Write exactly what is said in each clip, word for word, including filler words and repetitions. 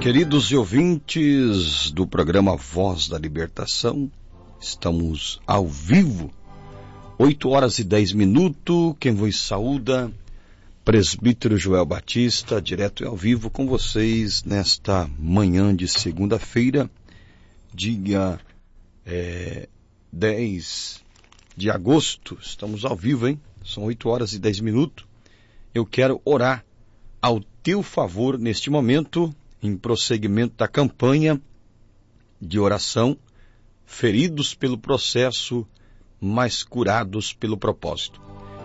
Queridos ouvintes do programa Voz da Libertação, estamos ao vivo, oito horas e dez minutos, quem vos saúda, presbítero Joel Batista, direto e ao vivo com vocês nesta manhã de segunda-feira, dia é, dez de agosto, estamos ao vivo, hein? São oito horas e dez minutos, eu quero orar ao teu favor neste momento, em prosseguimento da campanha de oração, feridos pelo processo, mas curados pelo propósito.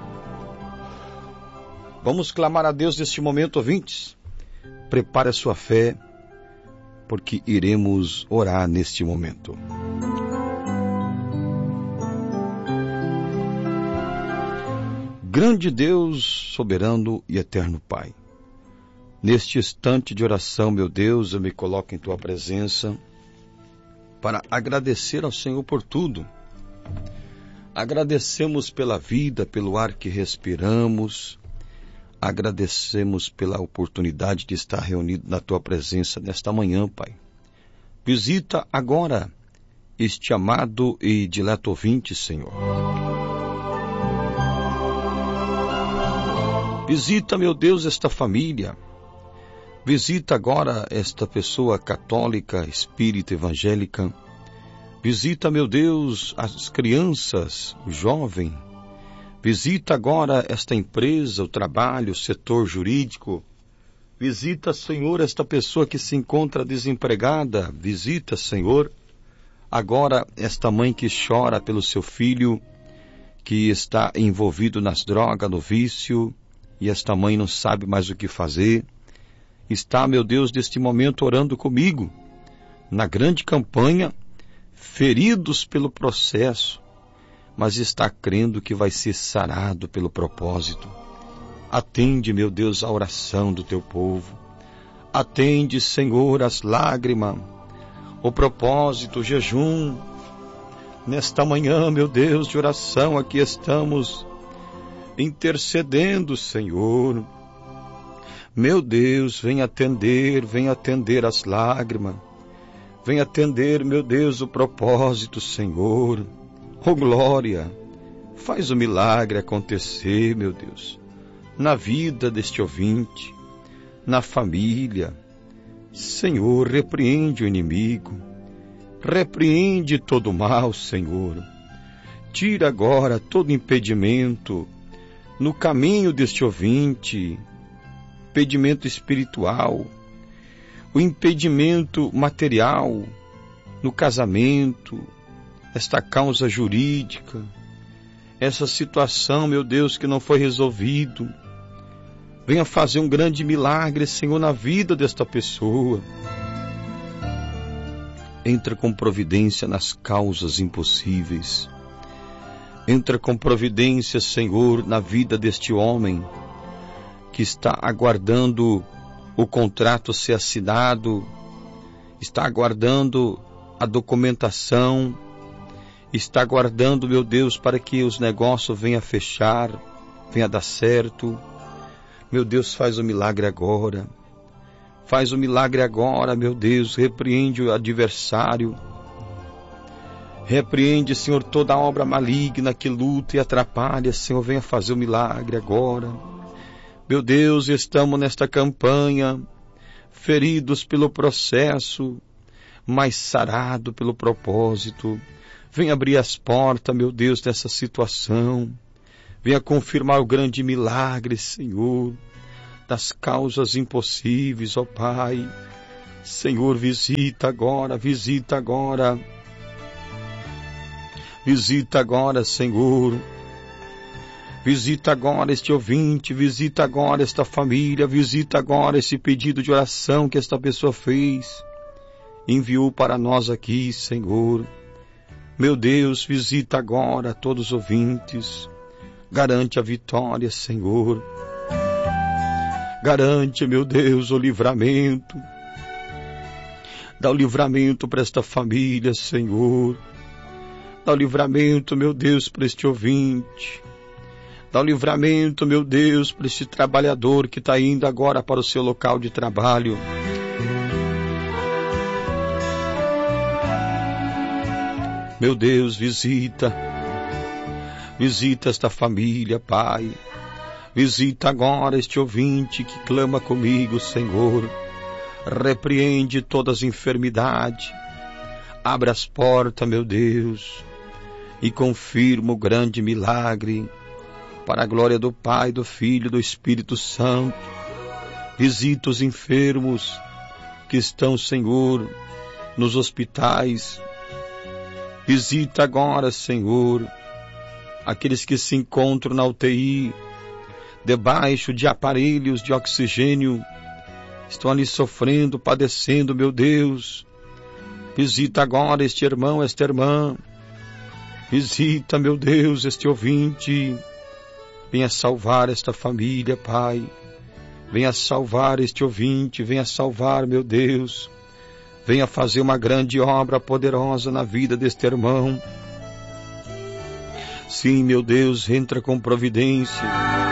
Vamos clamar a Deus neste momento, ouvintes. Prepare a sua fé, porque iremos orar neste momento. Grande Deus, soberano e eterno Pai, neste instante de oração, meu Deus, eu me coloco em Tua presença para agradecer ao Senhor por tudo. Agradecemos pela vida, pelo ar que respiramos. Agradecemos pela oportunidade de estar reunido na Tua presença nesta manhã, Pai. Visita agora este amado e dileto ouvinte, Senhor. Visita, meu Deus, esta família. Visita agora esta pessoa católica, espírita, evangélica. Visita, meu Deus, as crianças, o jovem. Visita agora esta empresa, o trabalho, o setor jurídico. Visita, Senhor, esta pessoa que se encontra desempregada. Visita, Senhor, agora esta mãe que chora pelo seu filho, que está envolvido nas drogas, no vício, e esta mãe não sabe mais o que fazer. Está, meu Deus, neste momento orando comigo, na grande campanha, feridos pelo processo, mas está crendo que vai ser sarado pelo propósito. Atende, meu Deus, a oração do teu povo. Atende, Senhor, as lágrimas, o propósito, o jejum. Nesta manhã, meu Deus, de oração, aqui estamos intercedendo, Senhor. Meu Deus, vem atender, vem atender as lágrimas. Vem atender, meu Deus, o propósito, Senhor. Oh, glória, faz o milagre acontecer, meu Deus, na vida deste ouvinte, na família. Senhor, repreende o inimigo, repreende todo o mal, Senhor. Tira agora todo impedimento no caminho deste ouvinte, impedimento espiritual, o impedimento material no casamento, esta causa jurídica, essa situação, meu Deus, que não foi resolvido. Venha fazer um grande milagre, Senhor, na vida desta pessoa. Entra com providência nas causas impossíveis. Entra com providência, Senhor, na vida deste homem que está aguardando o contrato ser assinado, está aguardando a documentação, está aguardando, meu Deus, para que os negócios venham a fechar, venham a dar certo. Meu Deus, faz o milagre agora. Faz o milagre agora, meu Deus, repreende o adversário. Repreende, Senhor, toda obra maligna que luta e atrapalha. Senhor, venha fazer o milagre agora. Meu Deus, estamos nesta campanha, feridos pelo processo, mas sarado pelo propósito. Venha abrir as portas, meu Deus, dessa situação. Venha confirmar o grande milagre, Senhor, das causas impossíveis, ó Pai. Senhor, visita agora, visita agora. Visita agora, Senhor. Visita agora este ouvinte, visita agora esta família, visita agora esse pedido de oração que esta pessoa fez. Enviou para nós aqui, Senhor. Meu Deus, visita agora todos os ouvintes. Garante a vitória, Senhor. Garante, meu Deus, o livramento. Dá o livramento para esta família, Senhor. Dá o livramento, meu Deus, para este ouvinte. Dá o livramento, meu Deus, para este trabalhador que está indo agora para o seu local de trabalho. Meu Deus, visita, visita esta família, Pai. Visita agora este ouvinte que clama comigo, Senhor. Repreende todas as enfermidades. Abre as portas, meu Deus, e confirma o grande milagre, para a glória do Pai, do Filho e do Espírito Santo. Visita os enfermos que estão, Senhor, nos hospitais. Visita agora, Senhor, aqueles que se encontram na U T I, debaixo de aparelhos de oxigênio, estão ali sofrendo, padecendo, meu Deus. Visita agora este irmão, esta irmã. Visita, meu Deus, este ouvinte. Venha salvar esta família, Pai. Venha salvar este ouvinte, venha salvar, meu Deus. Venha fazer uma grande obra poderosa na vida deste irmão. Sim, meu Deus, entra com providência.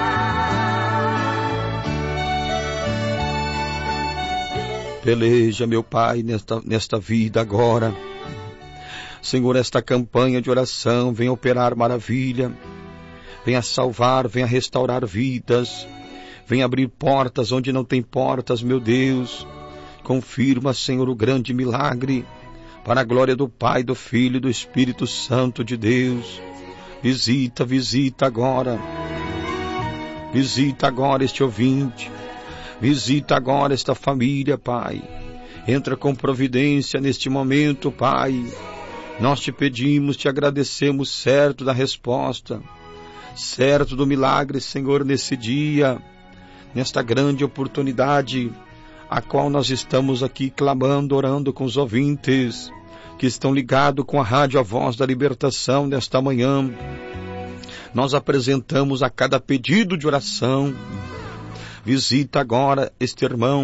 Peleja, meu Pai, nesta, nesta vida agora. Senhor, esta campanha de oração venha operar maravilha. Venha salvar, venha restaurar vidas. Venha abrir portas onde não tem portas, meu Deus. Confirma, Senhor, o grande milagre, para a glória do Pai, do Filho e do Espírito Santo de Deus. Visita, visita agora. Visita agora este ouvinte. Visita agora esta família, Pai. Entra com providência neste momento, Pai. Nós te pedimos, te agradecemos, certo da resposta, certo do milagre, Senhor, nesse dia, nesta grande oportunidade, a qual nós estamos aqui clamando, orando com os ouvintes que estão ligados com a Rádio A Voz da Libertação nesta manhã. Nós apresentamos a cada pedido de oração. Visita agora este irmão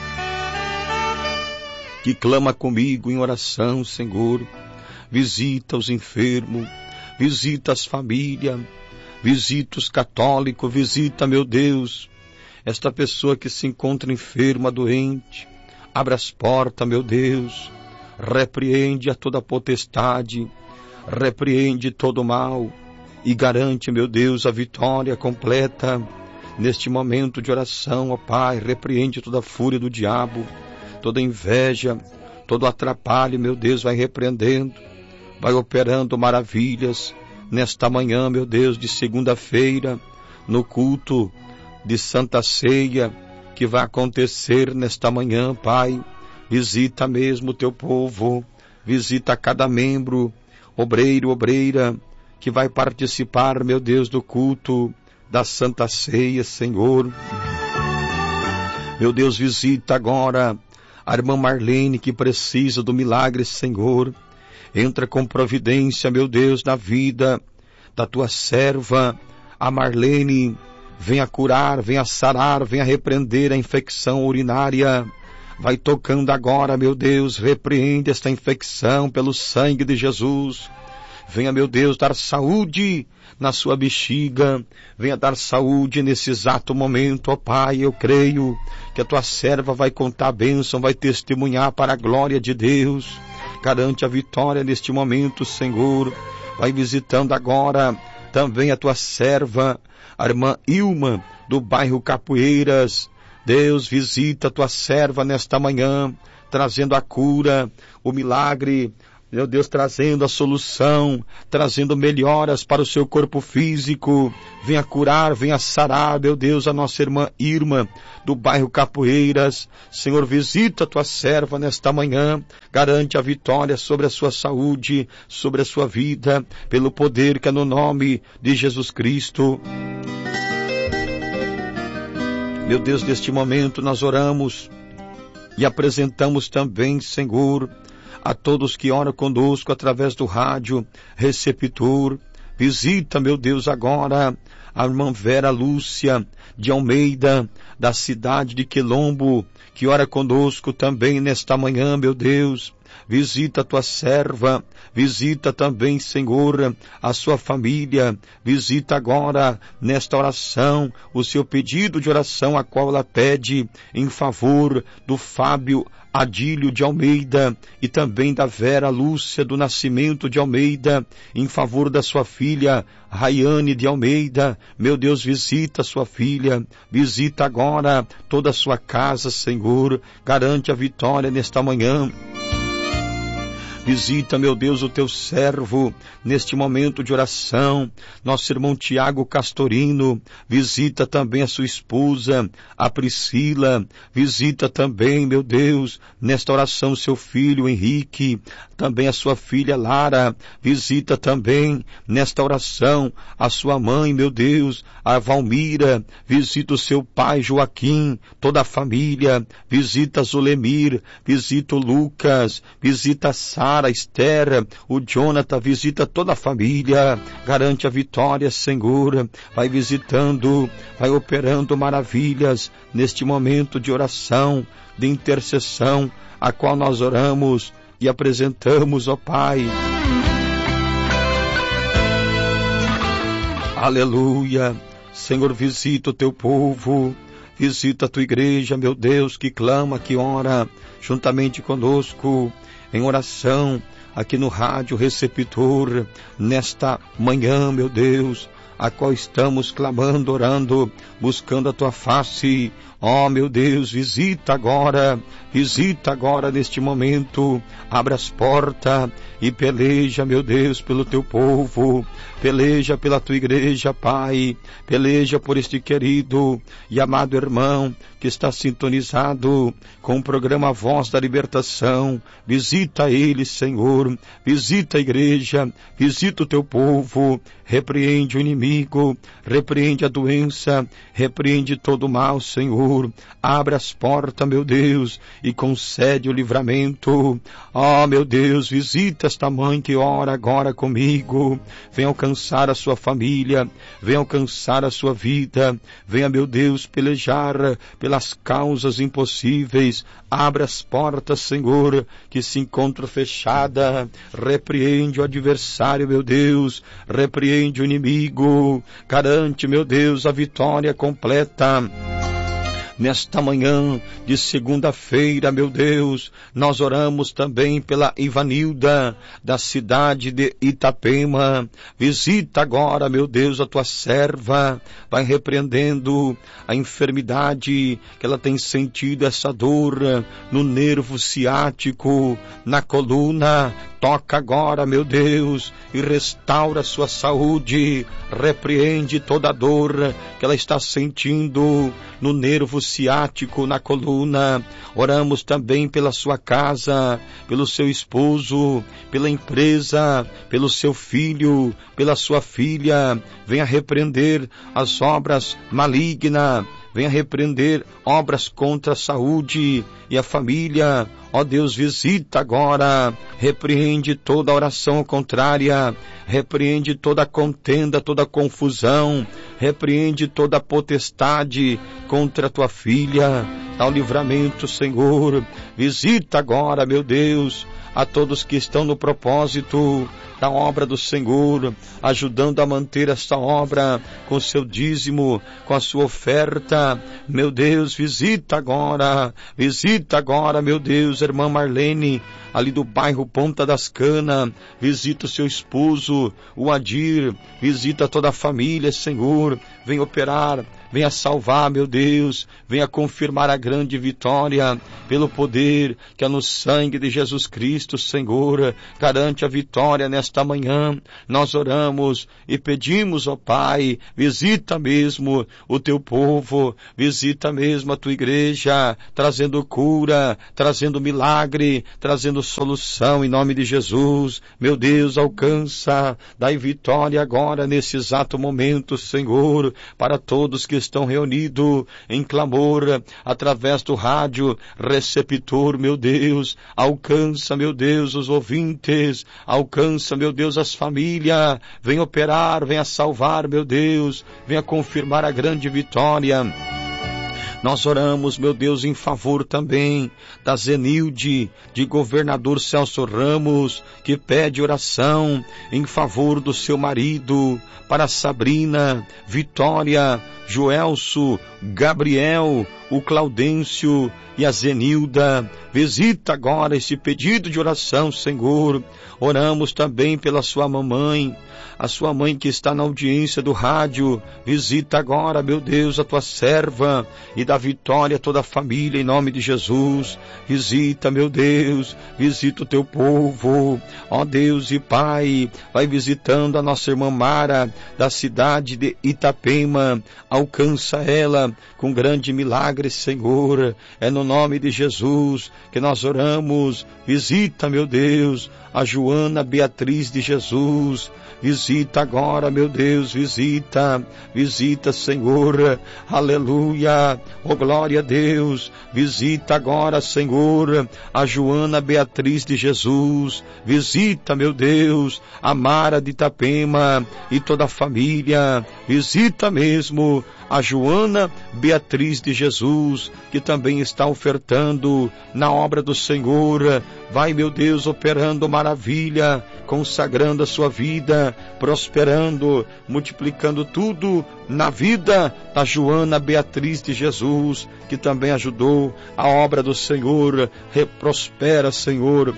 que clama comigo em oração, Senhor. Visita os enfermos, visita as famílias, visita os católicos, visita, meu Deus, esta pessoa que se encontra enferma, doente. Abre as portas, meu Deus, repreende a toda potestade, repreende todo mal e garante, meu Deus, a vitória completa. Neste momento de oração, ó Pai, repreende toda a fúria do diabo, toda inveja, todo atrapalho, meu Deus, vai repreendendo, vai operando maravilhas. Nesta manhã, meu Deus, de segunda-feira, no culto de Santa Ceia, que vai acontecer nesta manhã, Pai, visita mesmo o teu povo, visita cada membro, obreiro, obreira, que vai participar, meu Deus, do culto da Santa Ceia, Senhor. Meu Deus, visita agora a irmã Marlene, que precisa do milagre, Senhor. Entra com providência, meu Deus, na vida da tua serva, a Marlene. Venha curar, venha sarar, venha repreender a infecção urinária. Vai tocando agora, meu Deus, repreende esta infecção pelo sangue de Jesus. Venha, meu Deus, dar saúde na sua bexiga. Venha dar saúde nesse exato momento, ó Pai. Eu creio que a tua serva vai contar a bênção, vai testemunhar para a glória de Deus. Garante a vitória neste momento, Senhor. Vai visitando agora também a tua serva, a irmã Ilma, do bairro Capoeiras. Deus, visita a tua serva nesta manhã, trazendo a cura, o milagre, meu Deus, trazendo a solução, trazendo melhoras para o seu corpo físico. Venha curar, venha sarar, meu Deus, a nossa irmã Irma, do bairro Capoeiras. Senhor, visita a tua serva nesta manhã, garante a vitória sobre a sua saúde, sobre a sua vida, pelo poder que é no nome de Jesus Cristo. Meu Deus, neste momento nós oramos e apresentamos também, Senhor, a todos que oram conosco através do rádio receptor. Visita, meu Deus, agora a irmã Vera Lúcia de Almeida, da cidade de Quilombo, que ora conosco também nesta manhã, meu Deus. visita a tua serva, visita também, Senhor, a sua família, visita agora, nesta oração, o seu pedido de oração, a qual ela pede em favor do Fábio Adílio de Almeida e também da Vera Lúcia do Nascimento de Almeida, em favor da sua filha Raiane de Almeida. Meu Deus, visita a sua filha, visita agora toda a sua casa, Senhor, garante a vitória nesta manhã. Visita, meu Deus, o teu servo neste momento de oração, nosso irmão Tiago Castorino, visita também a sua esposa, a Priscila, visita também, meu Deus, nesta oração seu filho Henrique, também a sua filha Lara, visita também nesta oração a sua mãe, meu Deus, a Valmira, visita o seu pai Joaquim, toda a família, visita Zulemir, visita o Lucas, visita a Sara, a Esther, o Jonathan, visita toda a família, garante a vitória, Senhor, vai visitando, vai operando maravilhas neste momento de oração, de intercessão, a qual nós oramos e apresentamos, ó Pai. Aleluia, Senhor, visita o teu povo, visita a tua igreja, meu Deus, que clama, que ora, juntamente conosco, em oração, aqui no Rádio Receptor, nesta manhã, meu Deus, a qual estamos clamando, orando, buscando a tua face. Ó, meu Deus, visita agora, visita agora neste momento, abre as portas e peleja, meu Deus, pelo teu povo, peleja pela tua igreja, Pai, peleja por este querido e amado irmão que está sintonizado com o programa Voz da Libertação. Visita ele, Senhor, visita a igreja, visita o teu povo, repreende o inimigo, repreende a doença, repreende todo o mal, Senhor. Abre as portas, meu Deus, e concede o livramento. Ó, oh, meu Deus, visita esta mãe que ora agora comigo. Vem alcançar a sua família, vem alcançar a sua vida. Venha, meu Deus, pelejar pelas causas impossíveis. Abre as portas, Senhor, que se encontra fechada. Repreende o adversário, meu Deus, repreende o inimigo. Garante, meu Deus, a vitória completa. Nesta manhã de segunda-feira, meu Deus, nós oramos também pela Ivanilda, da cidade de Itapema. Visita agora, meu Deus, a tua serva, vai repreendendo a enfermidade que ela tem sentido, essa dor no nervo ciático, na coluna. Toca agora, meu Deus, e restaura a sua saúde, repreende toda a dor que ela está sentindo no nervo ciático, na coluna. Oramos também pela sua casa, pelo seu esposo, pela empresa, pelo seu filho, pela sua filha. Venha repreender as obras malignas, venha repreender obras contra a saúde e a família. Ó Deus, visita agora, repreende toda oração contrária, repreende toda contenda, toda confusão, repreende toda potestade contra a tua filha. Dá o livramento, Senhor. Visita agora, meu Deus, a todos que estão no propósito da obra do Senhor, ajudando a manter esta obra com seu dízimo, com a sua oferta. Meu Deus, visita agora, visita agora, meu Deus, irmã Marlene, ali do bairro Ponta das Canas, visita o seu esposo, o Adir, visita toda a família, Senhor, vem operar, venha salvar, meu Deus, venha confirmar a grande vitória, pelo poder que é no sangue de Jesus Cristo, Senhor, garante a vitória nesta manhã. Nós oramos e pedimos, ó Pai, visita mesmo o teu povo, visita mesmo a tua igreja, trazendo cura, trazendo milagre, trazendo solução em nome de Jesus. Meu Deus, alcança, dai vitória agora nesse exato momento, Senhor, para todos que estão reunidos em clamor através do rádio receptor, meu Deus. Alcança, meu Deus, os ouvintes, alcança, meu Deus, as famílias, vem operar, venha salvar, meu Deus, venha confirmar a grande vitória. Nós oramos, meu Deus, em favor também da Zenilde, de governador Celso Ramos, que pede oração em favor do seu marido, para Sabrina, Vitória, Joelso, Gabriel, o Claudêncio e a Zenilda. Visita agora esse pedido de oração, Senhor. Oramos também pela sua mamãe, a sua mãe que está na audiência do rádio. Visita agora, meu Deus, a tua serva, e dá vitória a toda a família, em nome de Jesus. Visita, meu Deus, visita o teu povo, ó Deus e Pai. Vai visitando a nossa irmã Mara, da cidade de Itapema. Alcança ela com grande milagre, Senhor. É no nome de Jesus que nós oramos. Visita, meu Deus, a Joana Beatriz de Jesus. Visita agora, meu Deus, visita, visita, Senhor, aleluia, oh glória a Deus. Visita agora, Senhor, a Joana Beatriz de Jesus. Visita, meu Deus, a Mara de Itapema e toda a família. Visita mesmo a Joana Beatriz de Jesus, que também está ofertando na obra do Senhor. Vai, meu Deus, operando maravilha, consagrando a sua vida, prosperando, multiplicando tudo na vida da Joana Beatriz de Jesus, que também ajudou a obra do Senhor. Prospera, Senhor.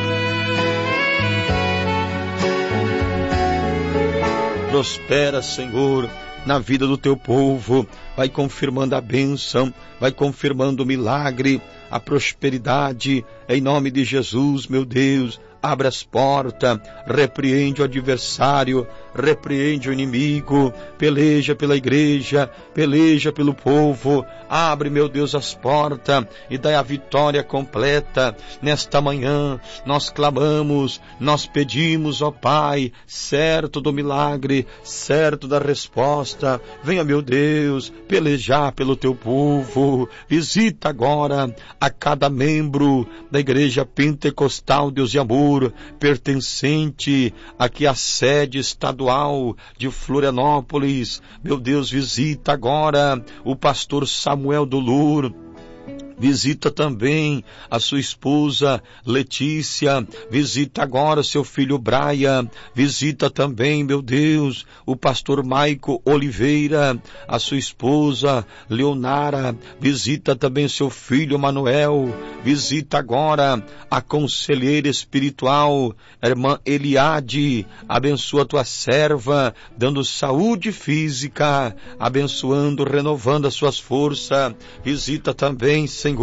Prospera, Senhor, na vida do teu povo. Vai confirmando a bênção, vai confirmando o milagre, a prosperidade, em nome de Jesus, meu Deus. Abre as portas, repreende o adversário, repreende o inimigo, peleja pela igreja, peleja pelo povo. Abre, meu Deus, as portas e dai a vitória completa. Nesta manhã nós clamamos, nós pedimos, ó Pai, certo do milagre, certo da resposta. Venha, meu Deus, pelejar pelo teu povo. Visita agora a cada membro da Igreja Pentecostal Deus de Amor, pertencente aqui à sede estadual de Florianópolis. Meu Deus, visita agora o pastor Samuel do Lour. Visita também a sua esposa Letícia. Visita agora seu filho Braia. Visita também, meu Deus, o pastor Maico Oliveira, a sua esposa Leonara. Visita também seu filho Manuel. Visita agora a conselheira espiritual, a irmã Eliade. Abençoa a tua serva, dando saúde física, abençoando, renovando as suas forças. Visita também, Senhor,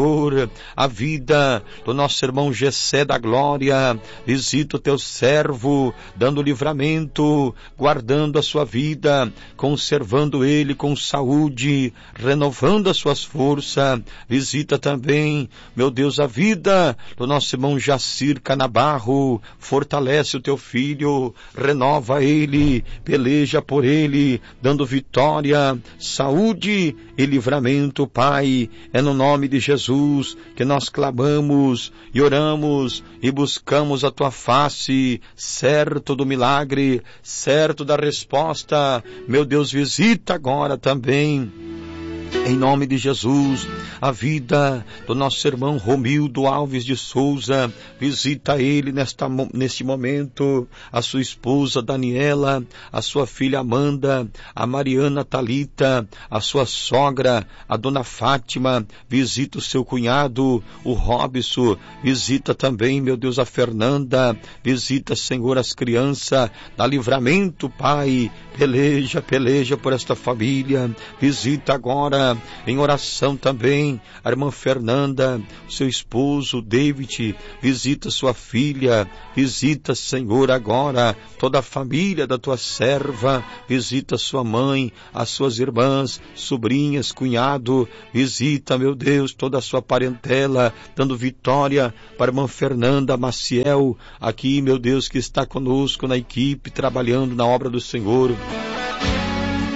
a vida do nosso irmão Gessé da Glória. Visita o teu servo, dando livramento, guardando a sua vida, conservando ele com saúde, renovando as suas forças. Visita também, meu Deus, a vida do nosso irmão Jacir Canabarro. Fortalece o teu filho, renova ele, peleja por ele, dando vitória, saúde e livramento, Pai. É no nome de Jesus que nós clamamos e oramos e buscamos a tua face, certo do milagre, certo da resposta. Meu Deus, visita agora também, em nome de Jesus, a vida do nosso irmão Romildo Alves de Souza. Visita ele nesta, neste momento, a sua esposa Daniela, a sua filha Amanda, a Mariana Talita, a sua sogra, a dona Fátima. Visita o seu cunhado, o Robson. Visita também, meu Deus, a Fernanda. Visita, Senhor, as crianças. Dá livramento, Pai. Peleja, peleja por esta família. Visita agora, em oração também, a irmã Fernanda, seu esposo David. Visita sua filha. Visita, Senhor, agora toda a família da tua serva. Visita sua mãe, as suas irmãs, sobrinhas, cunhado. Visita, meu Deus, toda a sua parentela, dando vitória para a irmã Fernanda Maciel, aqui, meu Deus, que está conosco na equipe, trabalhando na obra do Senhor.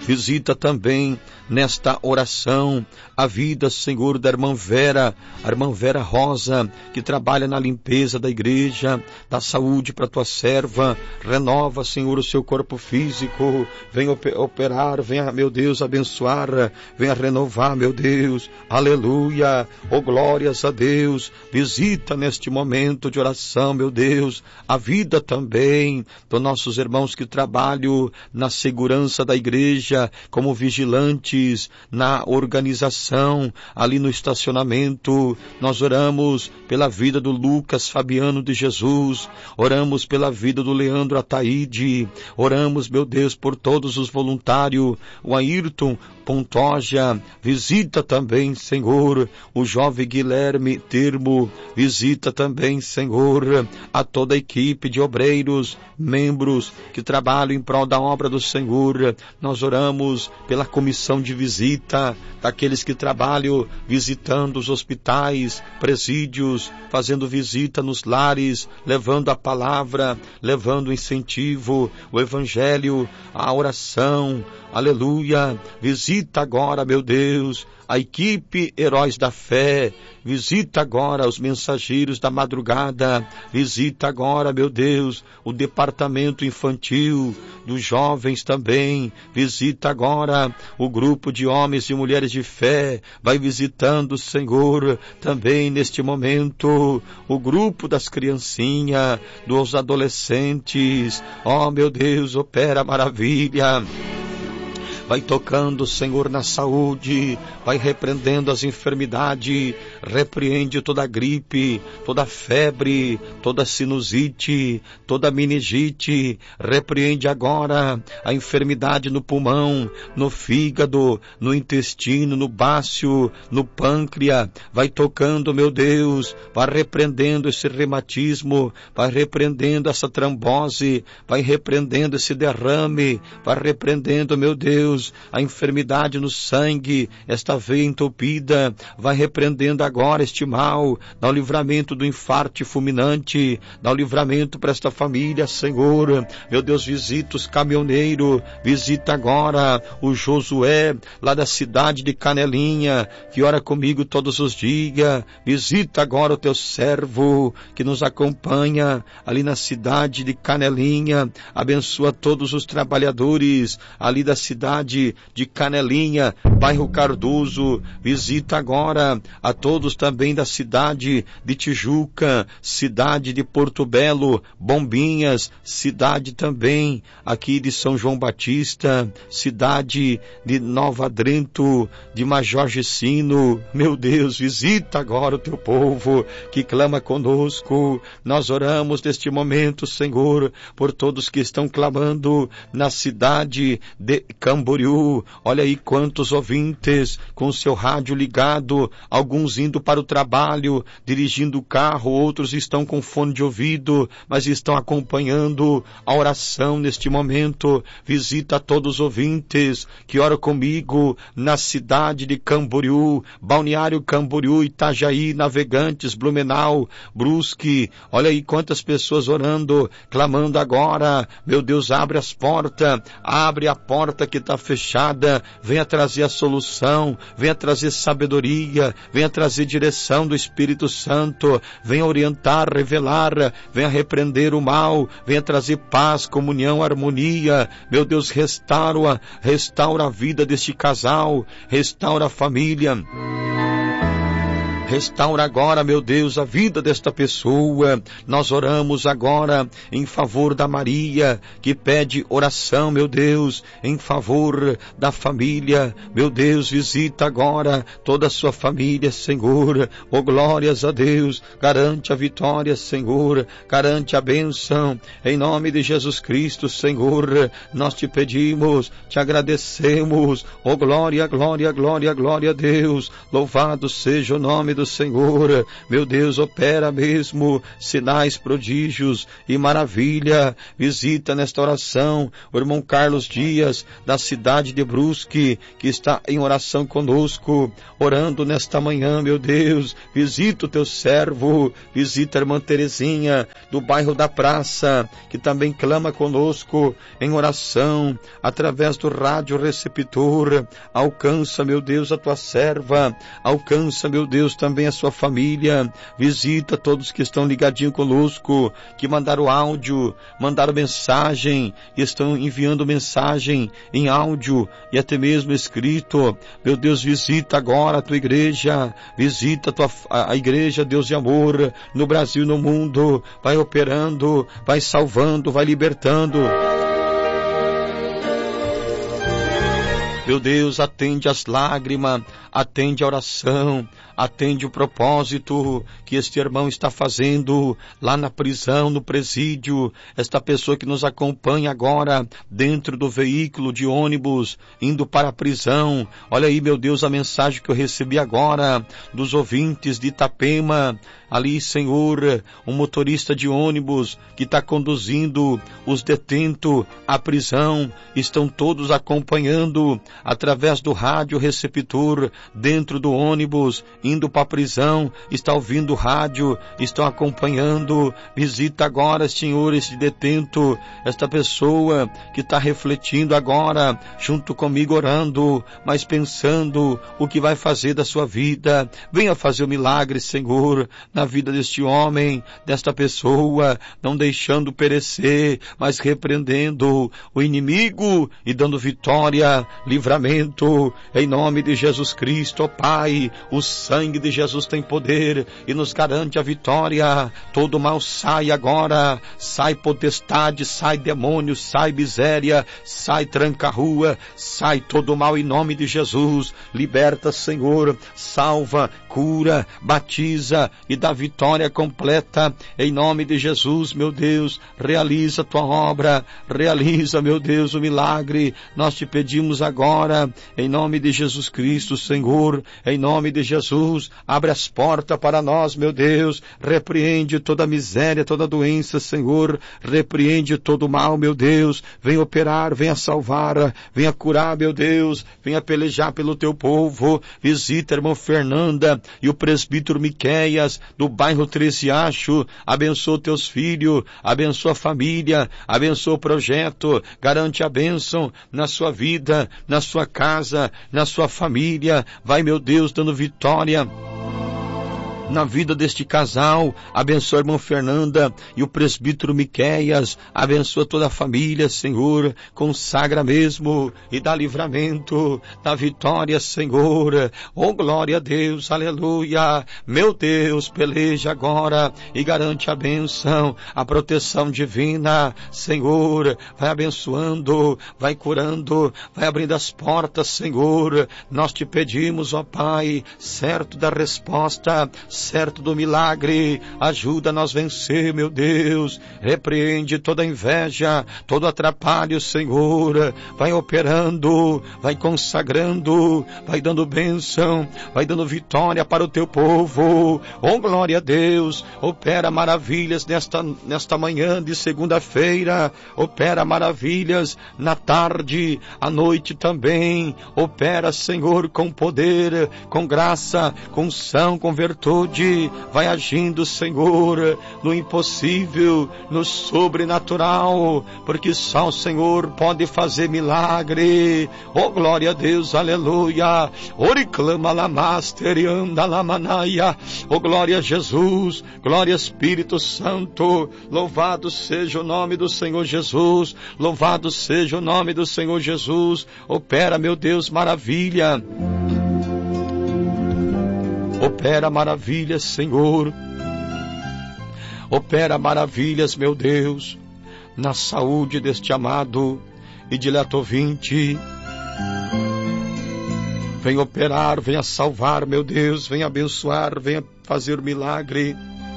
Visita também nesta oração a vida, Senhor, da irmã Vera, a irmã Vera Rosa, que trabalha na limpeza da igreja. Dá saúde para tua serva, renova, Senhor, o seu corpo físico, venha operar, venha, meu Deus, abençoar, venha renovar, meu Deus, aleluia, oh glórias a Deus. Visita neste momento de oração, meu Deus, a vida também dos nossos irmãos que trabalham na segurança da igreja, como vigilantes, na organização, ali no estacionamento. Nós oramos pela vida do Lucas Fabiano de Jesus, oramos pela vida do Leandro Ataíde, oramos, meu Deus, por todos os voluntários, o Ayrton Pontoja, visita também, Senhor, o jovem Guilherme Termo, visita também, Senhor, a toda a equipe de obreiros, membros que trabalham em prol da obra do Senhor. Nós oramos pela comissão de visita, daqueles que trabalham visitando os hospitais, presídios, fazendo visita nos lares, levando a palavra, levando o incentivo, o evangelho, a oração, aleluia. Visita agora, meu Deus, a equipe Heróis da Fé, visita agora os mensageiros da madrugada, visita agora, meu Deus, o departamento infantil, dos jovens também, visita agora o grupo de homens e mulheres de fé, vai visitando, Senhor, também neste momento, o grupo das criancinhas, dos adolescentes, ó meu Deus, opera maravilha. Vai tocando, Senhor, na saúde, vai repreendendo as enfermidades, repreende toda gripe, toda febre, toda sinusite, toda meningite, repreende agora a enfermidade no pulmão, no fígado, no intestino, no bácio, no pâncreas, vai tocando, meu Deus, vai repreendendo esse reumatismo, vai repreendendo essa trombose, vai repreendendo esse derrame, vai repreendendo, meu Deus, a enfermidade no sangue, esta veia entupida, vai repreendendo agora este mal, dá o livramento do infarto fulminante, dá o livramento para esta família, Senhor, meu Deus, visita os caminhoneiros, visita agora o Josué, lá da cidade de Canelinha, que ora comigo todos os dias, visita agora o teu servo, que nos acompanha ali na cidade de Canelinha, abençoa todos os trabalhadores ali da cidade de Canelinha, bairro Cardoso, visita agora a todos também da cidade de Tijuca, cidade de Porto Belo, Bombinhas, cidade também aqui de São João Batista, cidade de Nova Adrento, de Major Gessino, meu Deus, visita agora o teu povo que clama conosco. Nós oramos neste momento, Senhor, por todos que estão clamando na cidade de Camboriú. Olha aí quantos ouvintes com o seu rádio ligado, alguns indo para o trabalho, dirigindo o carro, outros estão com fone de ouvido, mas estão acompanhando a oração neste momento. Visita todos os ouvintes que oram comigo na cidade de Camboriú, Balneário Camboriú, Itajaí, Navegantes, Blumenau, Brusque. Olha aí quantas pessoas orando, clamando agora. Meu Deus, abre as portas, abre a porta que está fechada, venha trazer a solução, venha trazer sabedoria, venha trazer direção do Espírito Santo, venha orientar, revelar, venha repreender o mal, venha trazer paz, comunhão, harmonia. Meu Deus, restaura, restaura a vida deste casal, restaura a família. Restaura agora, meu Deus, a vida desta pessoa. Nós oramos agora em favor da Maria, que pede oração, meu Deus, em favor da família. Meu Deus, visita agora toda a sua família, Senhor. Oh, glórias a Deus. Garante a vitória, Senhor. Garante a bênção. Em nome de Jesus Cristo, Senhor, nós te pedimos, te agradecemos. Oh, glória, glória, glória, glória a Deus. Louvado seja o nome do do Senhor, meu Deus, opera mesmo sinais, prodígios e maravilha. Visita nesta oração o irmão Carlos Dias, da cidade de Brusque, que está em oração conosco, orando nesta manhã, meu Deus. Visita o teu servo, visita a irmã Terezinha, do bairro da Praça, que também clama conosco em oração, através do rádio receptor. Alcança, meu Deus, a tua serva, alcança, meu Deus, também a sua família. Visita todos que estão ligadinhos conosco, que mandaram áudio, mandaram mensagem, e estão enviando mensagem em áudio e até mesmo escrito. Meu Deus, visita agora a tua igreja, visita a, tua, a, a igreja, Deus de amor, no Brasil e no mundo. Vai operando, vai salvando, vai libertando. Meu Deus, atende as lágrimas, atende a oração, atende o propósito que este irmão está fazendo lá na prisão, no presídio. Esta pessoa que nos acompanha agora dentro do veículo de ônibus, indo para a prisão. Olha aí, meu Deus, a mensagem que eu recebi agora dos ouvintes de Itapema. Ali, Senhor, um motorista de ônibus que está conduzindo os detentos à prisão. Estão todos acompanhando através do rádio receptor dentro do ônibus, indo para a prisão. Está ouvindo o rádio, estão acompanhando. Visita agora, Senhor, esse detento, esta pessoa que está refletindo agora, junto comigo orando, mas pensando o que vai fazer da sua vida. Venha fazer o milagre, Senhor, na vida deste homem, desta pessoa, não deixando perecer, mas repreendendo o inimigo e dando vitória, livramento, em nome de Jesus Cristo. Ó Pai, o sangue de Jesus tem poder e nos garante a vitória. Todo mal sai agora, sai potestade, sai demônio, sai miséria, sai tranca-rua, sai todo mal em nome de Jesus. Liberta, Senhor, salva, cura, batiza e dá vitória completa em nome de Jesus, meu Deus. Realiza a tua obra, realiza, meu Deus, o milagre. Nós te pedimos agora, em nome de Jesus Cristo, Senhor, em nome de Jesus, abre as portas para nós, meu Deus. Repreende toda miséria, toda doença, Senhor. Repreende todo mal, meu Deus. Venha operar, venha salvar, venha curar, meu Deus. Venha pelejar pelo teu povo. Visita a irmã Fernanda e o presbítero Miqueias, do bairro Tresiacho. Abençoa teus filhos, abençoa a família, abençoa o projeto, garante a bênção na sua vida, na sua casa, na sua família. Vai, meu Deus, dando vitória na vida deste casal. Abençoa a irmã Fernanda e o presbítero Miqueias. Abençoa toda a família, Senhor. Consagra mesmo e dá livramento, dá vitória, Senhor. Oh, glória a Deus, aleluia. Meu Deus, peleja agora e garante a bênção, a proteção divina, Senhor. Vai abençoando, vai curando, vai abrindo as portas, Senhor. Nós te pedimos, ó Pai, certo da resposta, certo do milagre. Ajuda-nos a vencer, meu Deus. Repreende toda inveja, todo atrapalho, Senhor. Vai operando, vai consagrando, vai dando bênção, vai dando vitória para o teu povo. Oh, glória a Deus. Opera maravilhas nesta, nesta manhã de segunda-feira. Opera maravilhas na tarde, à noite também. Opera, Senhor, com poder, com graça, com unção, com virtude. Vai agindo, Senhor, no impossível, no sobrenatural, porque só o Senhor pode fazer milagre. Oh, glória a Deus, aleluia. Oriclama la master e anda la manaia. Oh, glória a Jesus, glória Espírito Santo. Louvado seja o nome do Senhor Jesus, louvado seja o nome do Senhor Jesus. Opera, meu Deus, maravilha. Opera maravilhas, Senhor. Opera maravilhas, meu Deus, na saúde deste amado e dileto ouvinte. Vem operar, venha salvar, meu Deus, venha abençoar, venha fazer milagre.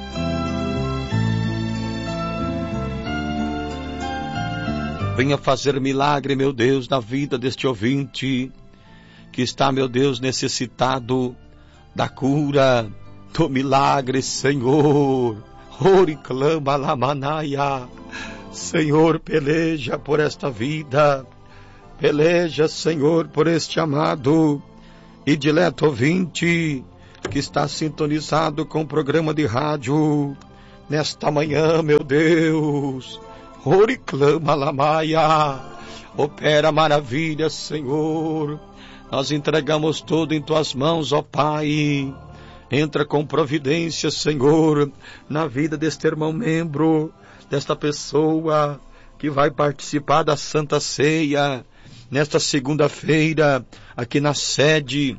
Venha fazer milagre, meu Deus, na vida deste ouvinte que está, meu Deus, necessitado da cura, do milagre, Senhor. Ore clama la manaia. Senhor, peleja por esta vida. Peleja, Senhor, por este amado e dileto ouvinte que está sintonizado com o programa de rádio nesta manhã, meu Deus. Ore clama la maia. Opera maravilha, Senhor. Nós entregamos tudo em tuas mãos, ó Pai. Entra com providência, Senhor, na vida deste irmão membro, desta pessoa que vai participar da Santa Ceia, nesta segunda-feira, aqui na sede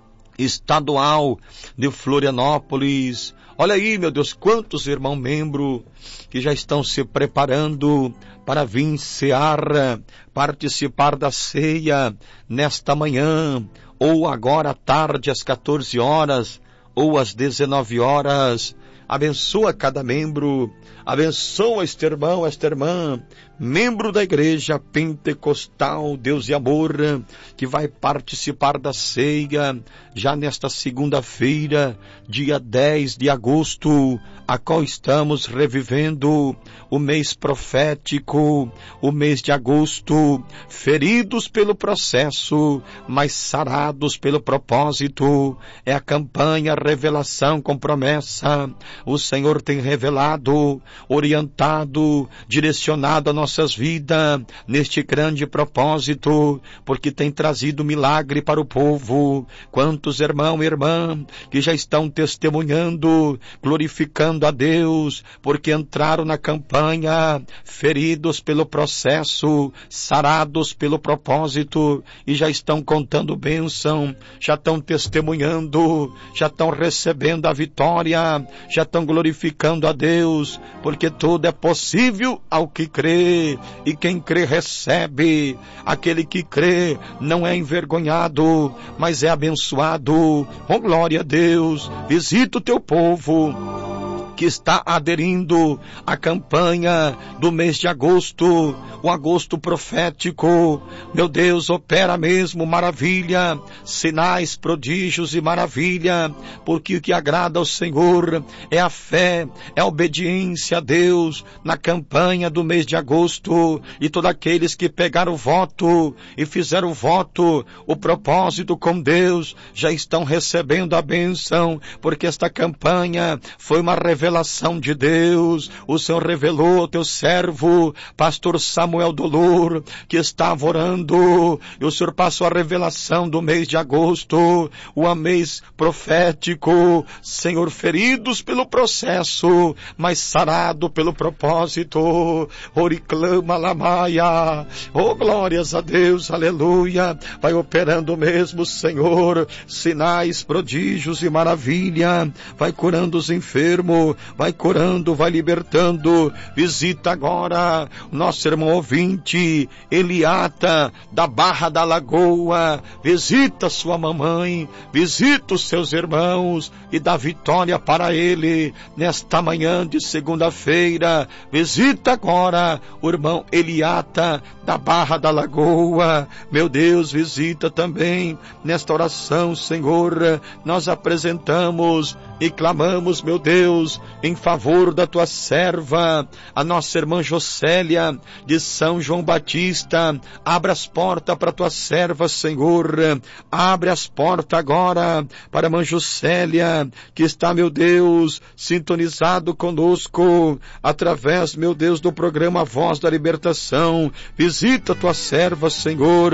estadual de Florianópolis. Olha aí, meu Deus, quantos irmãos membros que já estão se preparando para vir cear, participar da ceia nesta manhã, ou agora à tarde às quatorze horas, ou às dezenove horas. Abençoa cada membro, abençoa este irmão, esta irmã, membro da Igreja Pentecostal Deus e Amor, que vai participar da ceia já nesta segunda-feira, dia dez de agosto, a qual estamos revivendo o mês profético, o mês de agosto, feridos pelo processo, mas sarados pelo propósito. É a campanha Revelação com Promessa. O Senhor tem revelado, orientado, direcionado a nossas vidas neste grande propósito, porque tem trazido milagre para o povo. Quantos irmãos e irmãs que já estão testemunhando, glorificando a Deus, porque entraram na campanha, feridos pelo processo, sarados pelo propósito, e já estão contando bênção, já estão testemunhando, já estão recebendo a vitória, já estão glorificando a Deus, porque tudo é possível ao que crê, e quem crê recebe. Aquele que crê não é envergonhado, mas é abençoado. Oh, glória a Deus. Visita o teu povo que está aderindo à campanha do mês de agosto, o agosto profético. Meu Deus, opera mesmo maravilha, sinais, prodígios e maravilha, porque o que agrada ao Senhor é a fé, é a obediência a Deus na campanha do mês de agosto. E todos aqueles que pegaram o voto e fizeram o voto, o propósito com Deus, já estão recebendo a bênção, porque esta campanha foi uma revelação revelação de Deus. O Senhor revelou ao teu servo, pastor Samuel Dolor, que estava orando, e o Senhor passou a revelação do mês de agosto, o mês profético. Senhor, feridos pelo processo, mas sarado pelo propósito. Oriclama lamaia. Oh, glórias a Deus, aleluia. Vai operando mesmo, Senhor, sinais, prodígios e maravilha. Vai curando os enfermos, vai curando, vai libertando. Visita agora o nosso irmão ouvinte, Eliata, da Barra da Lagoa. Visita sua mamãe, visita os seus irmãos e dá vitória para ele nesta manhã de segunda-feira. Visita agora o irmão Eliata, da Barra da Lagoa. Meu Deus, visita também nesta oração, Senhor. Nós apresentamos e clamamos, meu Deus, em favor da tua serva, a nossa irmã Jocélia, de São João Batista. Abra as portas para a tua serva, Senhor. Abre as portas agora para a irmã Jocélia, que está, meu Deus, sintonizado conosco, através, meu Deus, do programa Voz da Libertação. Visita a tua serva, Senhor.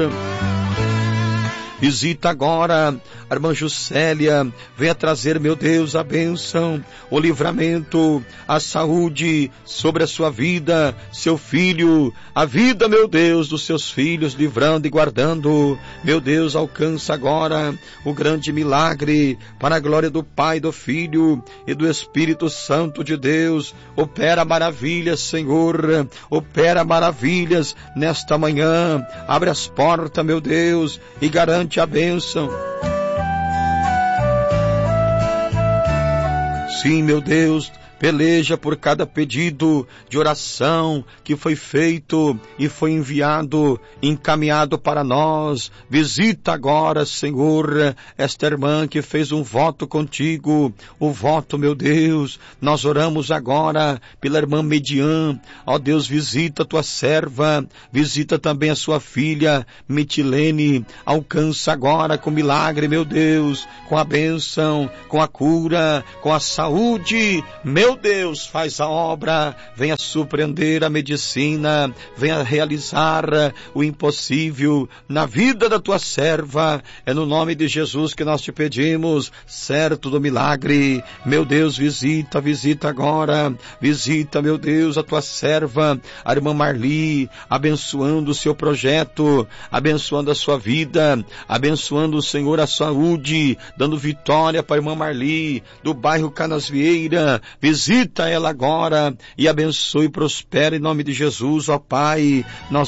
Visita agora a irmã Juscelia, venha trazer, meu Deus, a bênção, o livramento, a saúde sobre a sua vida, seu filho, a vida, meu Deus, dos seus filhos, livrando e guardando. Meu Deus, alcança agora o grande milagre, para a glória do Pai, do Filho e do Espírito Santo de Deus. Opera maravilhas, Senhor, opera maravilhas nesta manhã. Abre as portas, meu Deus, e garante a bênção. Sim, meu Deus, peleja por cada pedido de oração que foi feito e foi enviado, encaminhado para nós. Visita agora, Senhor, esta irmã que fez um voto contigo, o voto, meu Deus. Nós oramos agora pela irmã Median. Ó Deus, visita a tua serva, visita também a sua filha Mitilene, alcança agora com milagre, meu Deus, com a bênção, com a cura, com a saúde. Meu Deus, faz a obra, venha surpreender a medicina, venha realizar o impossível na vida da tua serva. É no nome de Jesus que nós te pedimos, certo do milagre. Meu Deus, visita, visita agora, visita, meu Deus, a tua serva, a irmã Marli, abençoando o seu projeto, abençoando a sua vida, abençoando, Senhor, a saúde, dando vitória para a irmã Marli, do bairro Canasvieira. Visita ela agora e abençoe e prospera em nome de Jesus, ó Pai. Nós